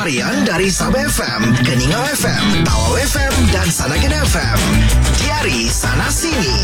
harian dari Sabah FM, Keningau FM, Tawau FM dan Sanakan FM. Diari Sana Sini.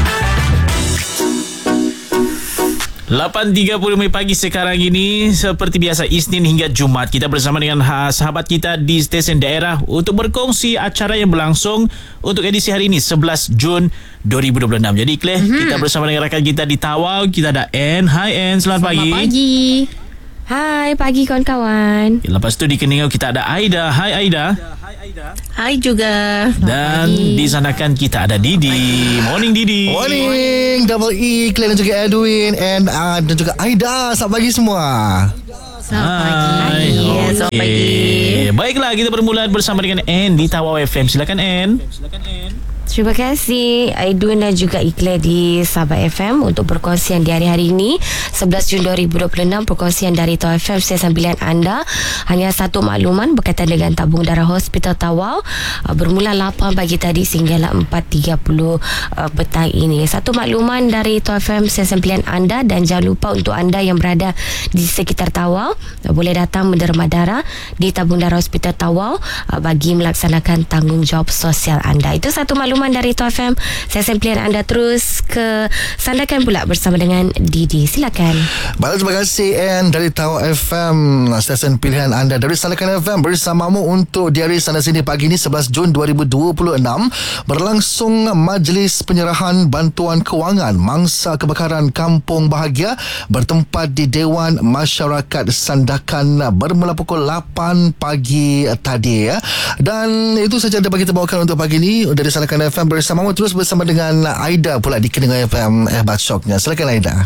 8.30 pagi sekarang ini. Seperti biasa, Isnin hingga Jumaat, kita bersama dengan sahabat kita di stesen daerah untuk berkongsi acara yang berlangsung untuk edisi hari ini 11 Jun 2026. Jadi Claire, kita bersama dengan rakan kita di Tawau. Kita ada Ann. Hai Ann, selamat pagi. Selamat pagi. Hai pagi kawan-kawan. Lepas tu di Keningau kita ada Aida. Hai Aida. Hai juga. Dan di Sanakan kita ada Didi. Morning Didi. Morning Double E, Claire dan juga Edwin dan juga Aida. Selamat pagi semua. Selamat pagi. Selamat pagi. Baiklah, kita bermula bersama dengan Ann di Tawau FM. Silakan Ann. Terima kasih Aidun dan juga Iqlair di Sabah FM untuk perkongsian di hari-hari ini 11 Jun 2026. Perkongsian dari Tawau FM stesen pilihan anda. Hanya satu makluman berkaitan dengan tabung darah Hospital Tawau, bermula 8 pagi tadi sehinggalah 4.30 petang ini. Satu makluman dari Tawau FM stesen pilihan anda, dan jangan lupa untuk anda yang berada di sekitar Tawau, boleh datang menderma darah di tabung darah Hospital Tawau bagi melaksanakan tanggungjawab sosial anda. Itu satu makluman dari Tawau FM. Saya pilihan anda. Terus ke Sandakan pula bersama dengan Didi. Silakan. Baik, terima kasih Ann dari Tawau FM, stesen pilihan anda dari Sandakan FM bersamamu untuk Diari Sana Sini pagi ini 11 Jun 2026. Berlangsung majlis penyerahan bantuan kewangan mangsa kebakaran Kampung Bahagia bertempat di Dewan Masyarakat Sandakan bermula pukul 8 pagi tadi ya. Dan itu saja dapat kita bawakan untuk pagi ini dari Sandakan FM bersamamu. Terus bersama dengan Aida pula di Keningau FM Hebat Shocknya. Silakan Aida.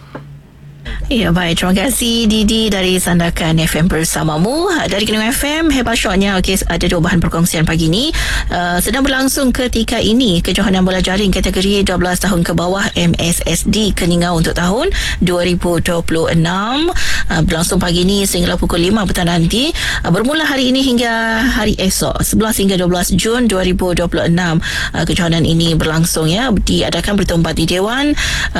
Ya, baik. Terima kasih Didi dari Sandakan FM bersamamu. Dari Keningau FM Hebat Shotnya. Okey, ada dua bahan perkongsian pagi ini. Sedang berlangsung ketika ini kejohanan bola jaring kategori 12 tahun ke bawah MSSD Keningau untuk tahun 2026. Berlangsung pagi ini sehingga pukul 5 petang nanti. Bermula hari ini hingga hari esok 11 hingga 12 Jun 2026. Kejohanan ini berlangsung ya, diadakan bertempat di Dewan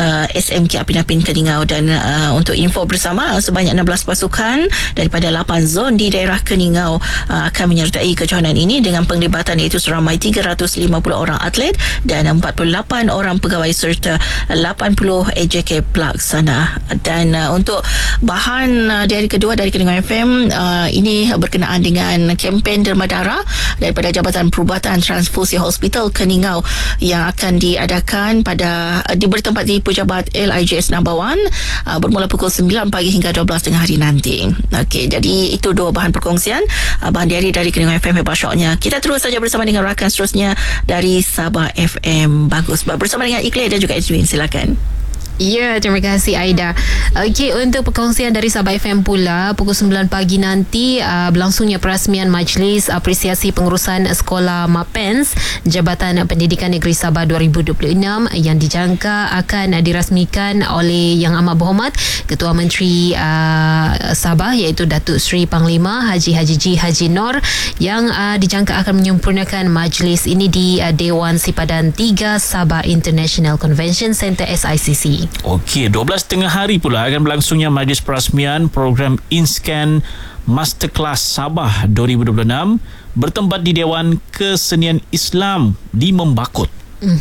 SMK Apin Apin Keningau. Dan untuk info bersama, sebanyak 16 pasukan daripada 8 zon di daerah Keningau akan menyertai kejohanan ini dengan penglibatan iaitu seramai 350 orang atlet dan 48 orang pegawai serta 80 AJK pelaksana. Dan untuk bahan di hari kedua dari Keningau FM, ini berkenaan dengan kempen derma darah daripada Jabatan Perubatan Transfusi Hospital Keningau yang akan diadakan bertempat di Pejabat LIJS Nambawan bermula pukul 9 pagi hingga 12 tengah hari nanti. Okey, jadi itu dua bahan perkongsian bahan diari dari Keningau FM Hebat Shocknya. Kita terus saja bersama dengan rakan seterusnya dari Sabah FM. Bagus, bersama dengan Iqlair dan juga Edwin. Silakan. Ya, terima kasih Aida. Okey, untuk perkongsian dari Sabah FM pula, pukul 9 pagi nanti berlangsungnya perasmian Majlis Apresiasi Pengurusan Sekolah MAPENS Jabatan Pendidikan Negeri Sabah 2026 yang dijangka akan dirasmikan oleh Yang Amat Berhormat Ketua Menteri Sabah iaitu Datuk Seri Panglima Haji G. Haji Nor, yang dijangka akan menyempurnakan majlis ini di Dewan Sipadan 3 Sabah International Convention Centre SICC. Okey, 12 tengah hari pula akan berlangsungnya majlis perasmian program InScan Masterclass Sabah 2026 bertempat di Dewan Kesenian Islam di Membakut.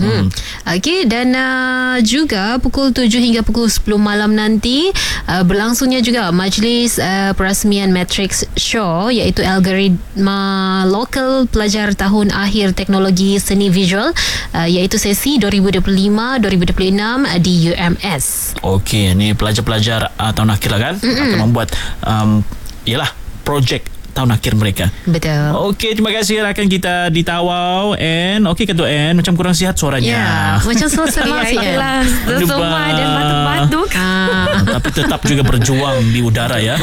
Okey, dan juga pukul 7 hingga pukul 10 malam nanti berlangsungnya juga majlis perasmian Matrix Show iaitu algoritma lokal pelajar tahun akhir teknologi seni visual iaitu sesi 2025-2026 di UMS. Okey, ni pelajar-pelajar tahun akhir lah kan akan membuat ialah projek tahun akhir mereka. Betul. Okey, terima kasih rakan kita di Tawau. And okey, Ketua N, macam kurang sihat suaranya. Ya, macam suara itulah. Semua dan batuk-batuk. Tapi tetap juga berjuang di udara ya.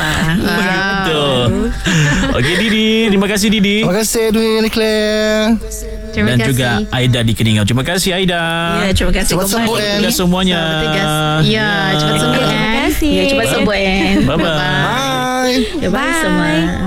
Betul. Okey Didi, terima kasih Didi. Terima kasih Edwin, Claire. Dan juga Aida di Keningau. Terima kasih Aida. Ya, terima kasih. Cepat sembuh Terima kasih semuanya. Ya, cepat sembuh. Terima kasih. Ya, cepat sembuh. Bye-bye. Bye. Bye semua.